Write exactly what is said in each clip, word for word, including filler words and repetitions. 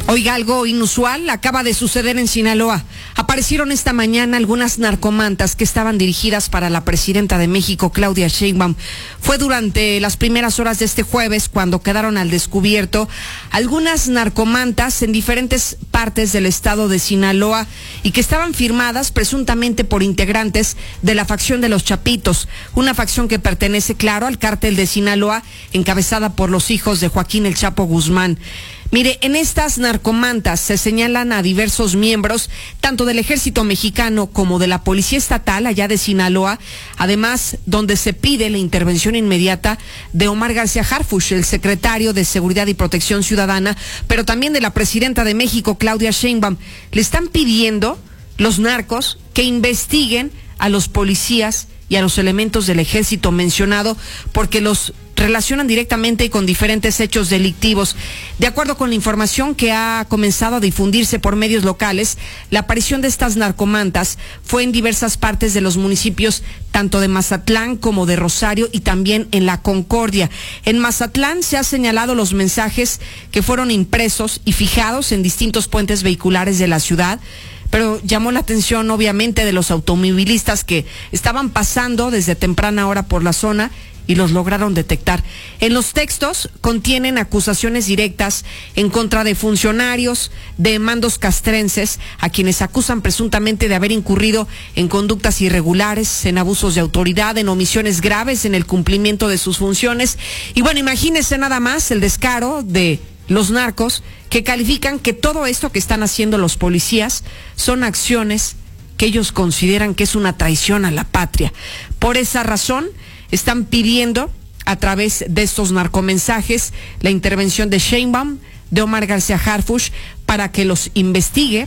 Oiga, algo inusual acaba de suceder en Sinaloa. Aparecieron esta mañana algunas narcomantas que estaban dirigidas para la presidenta de México, Claudia Sheinbaum. Fue durante las primeras horas de este jueves cuando quedaron al descubierto algunas narcomantas en diferentes partes del estado de Sinaloa y que estaban firmadas presuntamente por integrantes de la facción de los Chapitos, una facción que pertenece, claro, al cártel de Sinaloa, encabezada por los hijos de Joaquín El Chapo Guzmán. Mire, en estas narcomantas se señalan a diversos miembros, tanto del ejército mexicano como de la policía estatal allá de Sinaloa, además donde se pide la intervención inmediata de Omar García Harfuch, el secretario de Seguridad y Protección Ciudadana, pero también de la presidenta de México, Claudia Sheinbaum. Le están pidiendo los narcos que investiguen a los policías y a los elementos del ejército mencionado porque los relacionan directamente con diferentes hechos delictivos. De acuerdo con la información que ha comenzado a difundirse por medios locales, la aparición de estas narcomantas fue en diversas partes de los municipios, tanto de Mazatlán como de Rosario y también en La Concordia. En Mazatlán se ha señalado los mensajes que fueron impresos y fijados en distintos puentes vehiculares de la ciudad, pero llamó la atención obviamente de los automovilistas que estaban pasando desde temprana hora por la zona y los lograron detectar. En los textos contienen acusaciones directas en contra de funcionarios de mandos castrenses a quienes acusan presuntamente de haber incurrido en conductas irregulares, en abusos de autoridad, en omisiones graves en el cumplimiento de sus funciones. Y bueno, imagínense nada más el descaro de los narcos que califican que todo esto que están haciendo los policías son acciones que ellos consideran que es una traición a la patria. Por esa razón están pidiendo a través de estos narcomensajes la intervención de Sheinbaum, de Omar García Harfuch, para que los investigue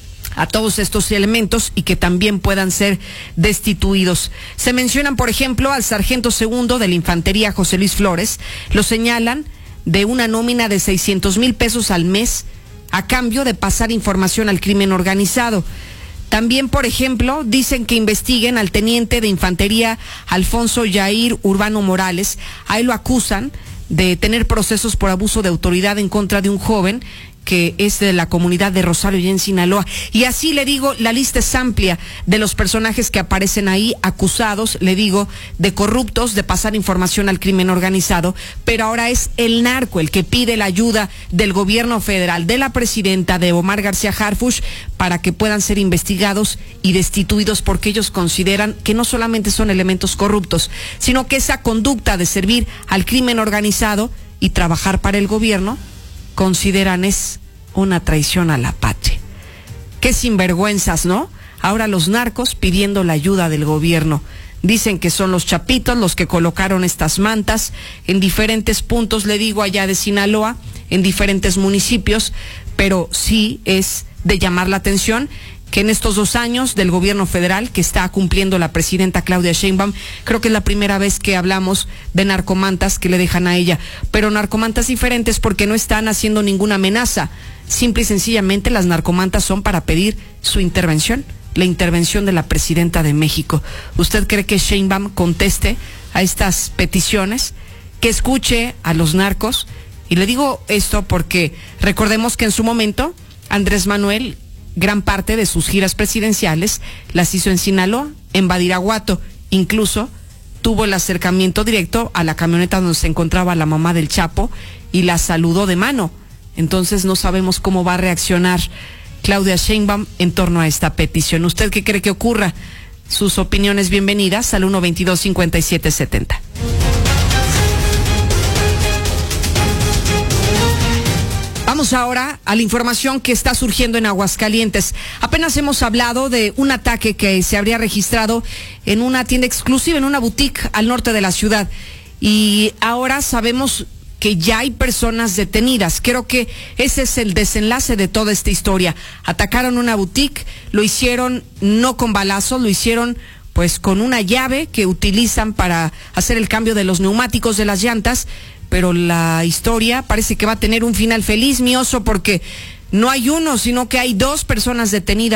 a todos estos elementos y que también puedan ser destituidos. Se mencionan, por ejemplo, al sargento segundo de la infantería, José Luis Flores. Lo señalan de una nómina de seiscientos mil pesos al mes a cambio de pasar información al crimen organizado. También, por ejemplo, dicen que investiguen al teniente de infantería Alfonso Yair Urbano Morales. A él lo acusan de tener procesos por abuso de autoridad en contra de un joven que es de la comunidad de Rosario y en Sinaloa. Y así le digo, la lista es amplia de los personajes que aparecen ahí acusados, le digo, de corruptos, de pasar información al crimen organizado, pero ahora es el narco el que pide la ayuda del gobierno federal, de la presidenta, de Omar García Harfuch, para que puedan ser investigados y destituidos porque ellos consideran que no solamente son elementos corruptos, sino que esa conducta de servir al crimen organizado y trabajar para el gobierno consideran es una traición a la patria. Qué sinvergüenzas, ¿no? Ahora los narcos pidiendo la ayuda del gobierno. Dicen que son los Chapitos los que colocaron estas mantas en diferentes puntos, le digo, allá de Sinaloa, en diferentes municipios, pero sí es de llamar la atención que en estos dos años del gobierno federal que está cumpliendo la presidenta Claudia Sheinbaum, creo que es la primera vez que hablamos de narcomantas que le dejan a ella, pero narcomantas diferentes porque no están haciendo ninguna amenaza. Simple y sencillamente las narcomantas son para pedir su intervención, la intervención de la presidenta de México. ¿Usted cree que Sheinbaum conteste a estas peticiones? Que escuche a los narcos. Y le digo esto porque recordemos que en su momento Andrés Manuel gran parte de sus giras presidenciales las hizo en Sinaloa, en Badiraguato. Incluso tuvo el acercamiento directo a la camioneta donde se encontraba la mamá del Chapo y la saludó de mano. Entonces no sabemos cómo va a reaccionar Claudia Sheinbaum en torno a esta petición. ¿Usted qué cree que ocurra? Sus opiniones bienvenidas al uno veintidós cincuenta y siete setenta. Vamos ahora a la información que está surgiendo en Aguascalientes. Apenas hemos hablado de un ataque que se habría registrado en una tienda exclusiva, en una boutique al norte de la ciudad. Y ahora sabemos que ya hay personas detenidas. Creo que ese es el desenlace de toda esta historia. Atacaron una boutique, lo hicieron no con balazos, lo hicieron pues con una llave que utilizan para hacer el cambio de los neumáticos de las llantas. Pero la historia parece que va a tener un final feliz, mi oso, porque no hay uno, sino que hay dos personas detenidas.